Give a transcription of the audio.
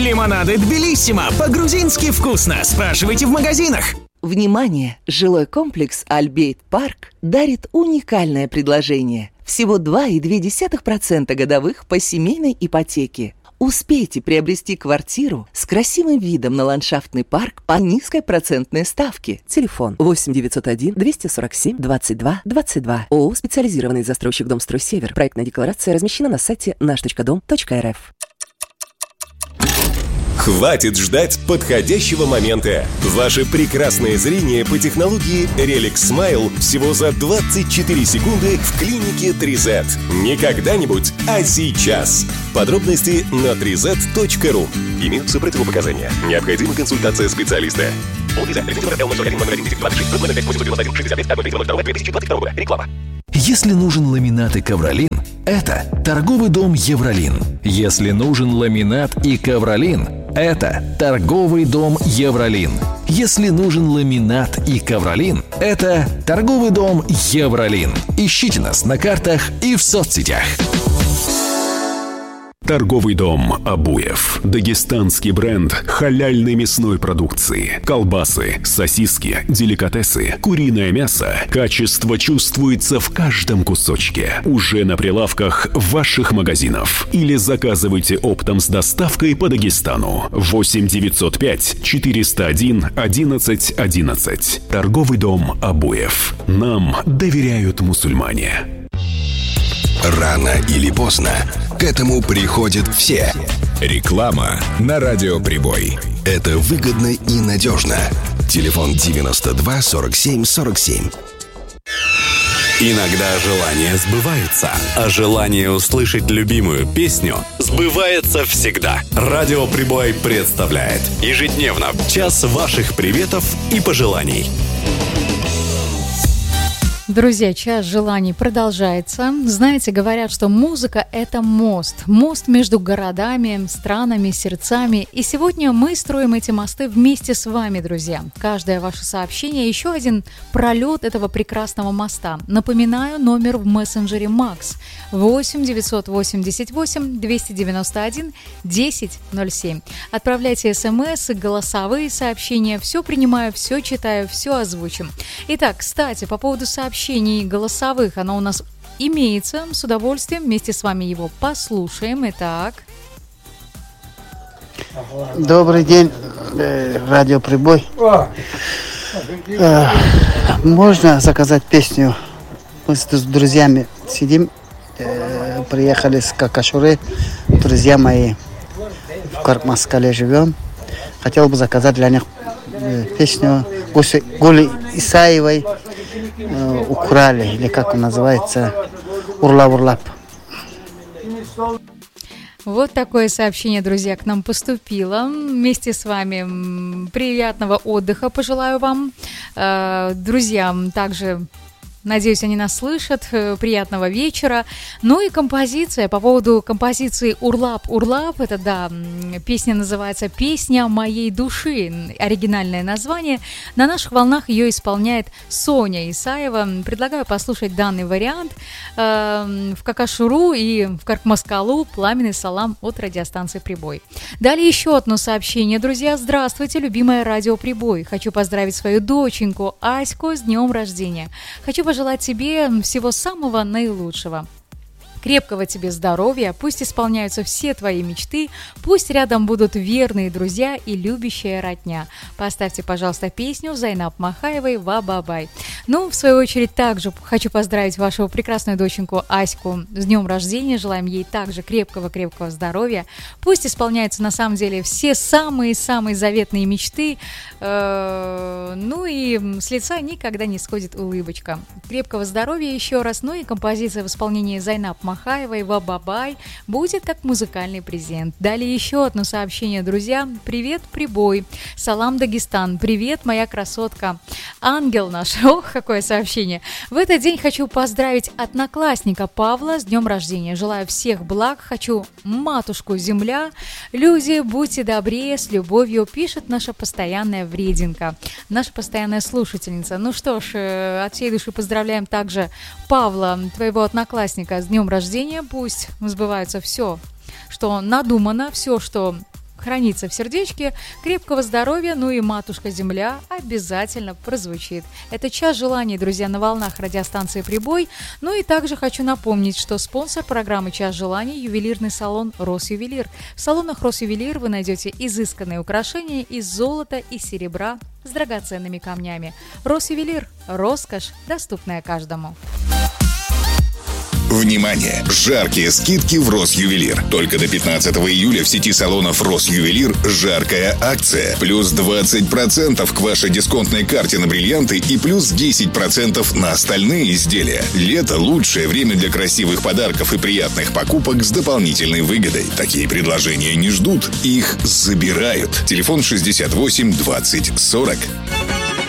Лимонады Тбилиссимо. По-грузински вкусно. Спрашивайте в магазинах. Внимание! Жилой комплекс «Альбейт Парк» дарит уникальное предложение. Всего 2,2% годовых по семейной ипотеке. Успейте приобрести квартиру с красивым видом на ландшафтный парк по низкой процентной ставке. Телефон 8 901 247 22 22. ООО «Специализированный застройщик Домстрой Север». Проектная декларация размещена на сайте наш.дом.рф. Хватит ждать подходящего момента. Ваше прекрасное зрение по технологии Relic Smile всего за 24 секунды в клинике 3Z. Не когда-нибудь, а сейчас. Подробности на 3z.ru. Имеются противопоказания. Необходима консультация специалиста. Реклама. Если нужен ламинат и ковролин, это торговый дом Евролин. Если нужен ламинат и ковролин, это торговый дом Евролин. Если нужен ламинат и ковролин, это торговый дом Евролин. Ищите нас на картах и в соцсетях. Торговый дом Абуев. Дагестанский бренд халяльной мясной продукции. Колбасы, сосиски, деликатесы, куриное мясо. Качество чувствуется в каждом кусочке. Уже на прилавках ваших магазинов. Или заказывайте оптом с доставкой по Дагестану. 8 905 401 11 11. Торговый дом Абуев. Нам доверяют мусульмане. Рано или поздно к этому приходят все. Реклама на Радиоприбой. Это выгодно и надежно. Телефон 92 47 47. Иногда желания сбываются, а желание услышать любимую песню сбывается всегда. Радиоприбой представляет ежедневно час ваших приветов и пожеланий. Друзья, час желаний продолжается. Знаете, говорят, что музыка – это мост. Мост между городами, странами, сердцами. И сегодня мы строим эти мосты вместе с вами, друзья. Каждое ваше сообщение – еще один пролет этого прекрасного моста. Напоминаю, номер в мессенджере Макс 8 988 291 1007. Отправляйте смс, голосовые сообщения. Все принимаю, все читаю, все озвучим. Итак, кстати, по поводу сообщений голосовых, оно у нас имеется. С удовольствием вместе с вами его послушаем. Итак. Добрый день, Радиоприбой. Можно заказать песню? Мы с друзьями сидим, приехали с Какашуры, друзья мои в Кармаскале живем. Хотел бы заказать для них песню Гули Исаевой «Украли», или как он называется, «Урлап-урлап». Вот такое сообщение, друзья, к нам поступило. Вместе с вами приятного отдыха пожелаю вам. Друзьям также... Надеюсь, они нас слышат. Приятного вечера. Ну и композиция. По поводу композиции «Урлап-урлап». Это, да, песня называется «Песня моей души». Оригинальное название. На наших волнах ее исполняет Соня Исаева. Предлагаю послушать данный вариант. В Какашуру и в Каркмаскалу пламенный салам от радиостанции «Прибой». Далее еще одно сообщение. Друзья, здравствуйте, любимая радио «Прибой». Хочу поздравить свою доченьку Аську с днем рождения. Хочу пожелать тебе всего самого наилучшего. Крепкого тебе здоровья, пусть исполняются все твои мечты, пусть рядом будут верные друзья и любящая родня. Поставьте, пожалуйста, песню Зайнаб Махаевой «Ва-ба-бай». Ну, в свою очередь, также хочу поздравить вашу прекрасную доченьку Аську с днем рождения. Желаем ей также крепкого-крепкого здоровья. Пусть исполняются, на самом деле, все самые-самые заветные мечты. Ну и с лица никогда не сходит улыбочка. Крепкого здоровья еще раз. Ну и композиция в исполнении Зайнаб Махаевой «Ва-ба-бай» будет как музыкальный презент. Далее еще одно сообщение, друзья. Привет, Прибой. Салам, Дагестан. Привет, моя красотка. Ангел наш. Ох, какое сообщение. В этот день хочу поздравить одноклассника Павла с днем рождения. Желаю всех благ. Хочу матушку земля. Люди, будьте добрее, с любовью, пишет наша постоянная врединка. Наша постоянная слушательница. Ну что ж, от всей души поздравляем также Павла, твоего одноклассника, с днем рождения. Пусть сбывается все, что надумано, все, что хранится в сердечке, крепкого здоровья, ну и матушка-земля обязательно прозвучит. Это «Час желаний», друзья, на волнах радиостанции «Прибой». Ну и также хочу напомнить, что спонсор программы «Час желаний» – ювелирный салон «Росювелир». В салонах «Росювелир» вы найдете изысканные украшения из золота и серебра с драгоценными камнями. «Росювелир» – роскошь, доступная каждому. Внимание! Жаркие скидки в Росювелир. Только до 15 июля в сети салонов Росювелир жаркая акция. Плюс 20% к вашей дисконтной карте на бриллианты и плюс 10% на остальные изделия. Лето – лучшее время для красивых подарков и приятных покупок с дополнительной выгодой. Такие предложения не ждут, их забирают. Телефон 68 20 40.